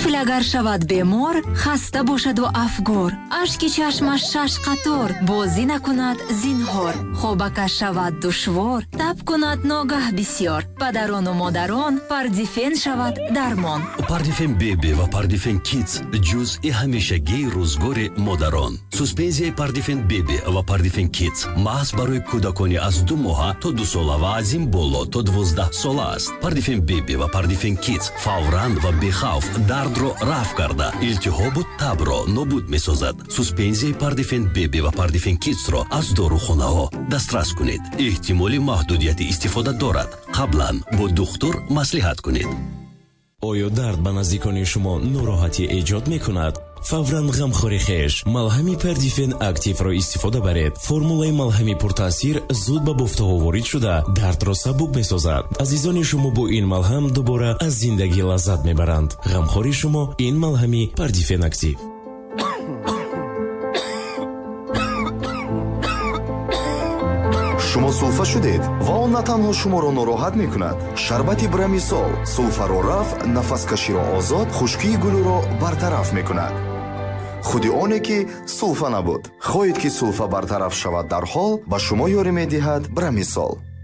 тифл агар шавад бемор, хаста бошаду афгор, ашки чашмаш 6 қатор, бозӣ накунад зинҳор, хобакаш шавад душвор, таб кунад ногаҳ бисёр. Падарону модарон, Пардифен шавад дармон. Пардифен беби ва Пардифен кидс ҷузъи ҳамешагии рӯзгори модарон. Суспензияи Пардифен беби ва Пардифен кидс маҳз барои кӯдакони аз 2 моҳа то 2 сола ва аз ин боло то 12 сола аст. Пардифен беби ва Пардифен кидс фавран ва бехавф дардро рафъ карда, илтиҳобу табро нобуд месозад. Суспензияи Пардифен беби ва Пардифен кидсро аз дорухонаҳо дастрас кунед. эҳтимоли маҳдудияти истифода дорад. қаблан бо духтур маслиҳат кунед. оё дард ба наздикони шумо нороҳатӣ эҷод мекунад? фавран ғамхори хеш малҳами Пардифен активро истифода баред. формулаи малҳами пуртаъсир зуд ба бофтаҳо ворид шуда дардро сабук месозад. азизони шумо бо ин малҳам дубора аз зиндагӣ лаззат мебаранд. ғамхори шумо ин малҳами Пардифен актив. шумо сулфа шудед ва он на танҳо шуморо нороҳат мекунад. шарбати Брамисол сулфаро рафъ, нафаскаширо озод, хушкии гулӯро бартараф мекунад. худи оне ки сулфа набуд. хоҳед ки сулфа бартараф шавад дарҳол ба шумо ёрӣ медиҳад Брамисол.